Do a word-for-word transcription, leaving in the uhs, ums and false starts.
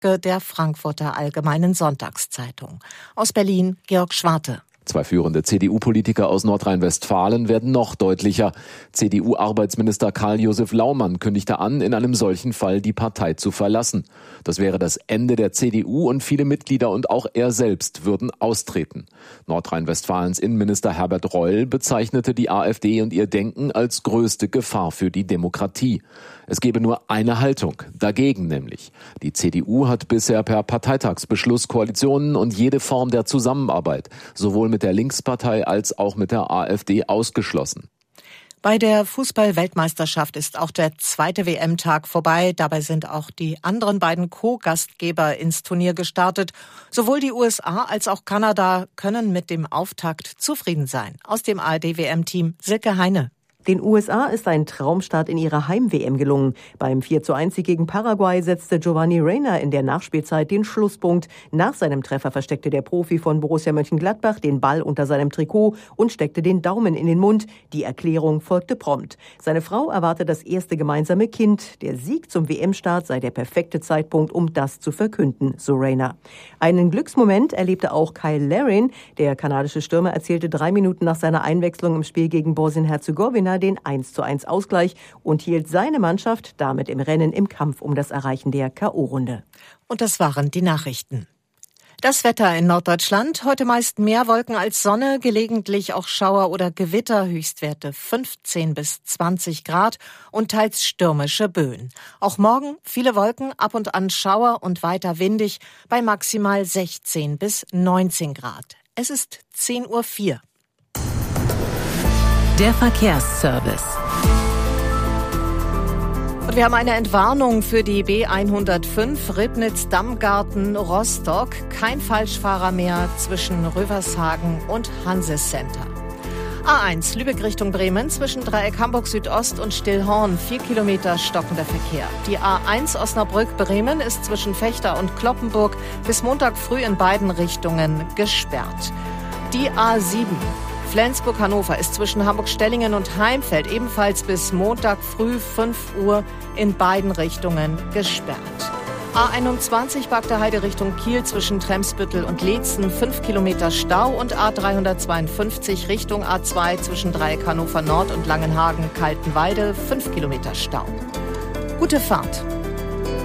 Höcke der Frankfurter Allgemeinen Sonntagszeitung. Aus Berlin Georg Schwarte. Zwei führende C D U-Politiker aus Nordrhein-Westfalen werden noch deutlicher. C D U-Arbeitsminister Karl-Josef Laumann kündigte an, in einem solchen Fall die Partei zu verlassen. Das wäre das Ende der C D U und viele Mitglieder und auch er selbst würden austreten. Nordrhein-Westfalens Innenminister Herbert Reul bezeichnete die AfD und ihr Denken als größte Gefahr für die Demokratie. Es gebe nur eine Haltung, dagegen nämlich. Die C D U hat bisher per Parteitagsbeschluss Koalitionen und jede Form der Zusammenarbeit, sowohl mit der Linkspartei als auch mit der AfD, ausgeschlossen. Bei der Fußball-Weltmeisterschaft ist auch der zweite W M-Tag vorbei. Dabei sind auch die anderen beiden Co-Gastgeber ins Turnier gestartet. Sowohl die U S A als auch Kanada können mit dem Auftakt zufrieden sein. Aus dem A R D-W M-Team Silke Heine. Den U S A ist ein Traumstart in ihrer Heim-W M gelungen. Beim vier zu eins Sieg gegen Paraguay setzte Giovanni Reyna in der Nachspielzeit den Schlusspunkt. Nach seinem Treffer versteckte der Profi von Borussia Mönchengladbach den Ball unter seinem Trikot und steckte den Daumen in den Mund. Die Erklärung folgte prompt. Seine Frau erwartet das erste gemeinsame Kind. Der Sieg zum W M-Start sei der perfekte Zeitpunkt, um das zu verkünden, so Reyna. Einen Glücksmoment erlebte auch Kyle Larin. Der kanadische Stürmer erzielte drei Minuten nach seiner Einwechslung im Spiel gegen Bosnien-Herzegowina den eins zu eins Ausgleich und hielt seine Mannschaft damit im Rennen im Kampf um das Erreichen der K O-Runde. Und das waren die Nachrichten. Das Wetter in Norddeutschland. Heute meist mehr Wolken als Sonne, gelegentlich auch Schauer oder Gewitter, Höchstwerte fünfzehn bis zwanzig Grad und teils stürmische Böen. Auch morgen viele Wolken, ab und an Schauer und weiter windig bei maximal sechzehn bis neunzehn Grad. Es ist zehn Uhr vier. Der Verkehrsservice. Und wir haben eine Entwarnung für die B hundertfünf Ribnitz-Dammgarten-Rostock. Kein Falschfahrer mehr zwischen Rövershagen und Hansecenter. A eins Lübeck Richtung Bremen zwischen Dreieck Hamburg Südost und Stillhorn. Vier Kilometer stockender Verkehr. Die A eins Osnabrück-Bremen ist zwischen Fechter und Kloppenburg bis Montag früh in beiden Richtungen gesperrt. Die A sieben Flensburg-Hannover ist zwischen Hamburg-Stellingen und Heimfeld ebenfalls bis Montag früh fünf Uhr in beiden Richtungen gesperrt. A einundzwanzig Bagdaheide Richtung Kiel zwischen Tremsbüttel und Leetzen fünf Kilometer Stau und A dreihundertzweiundfünfzig Richtung A zwei zwischen Dreieck Hannover Nord und Langenhagen-Kaltenweide fünf Kilometer Stau. Gute Fahrt!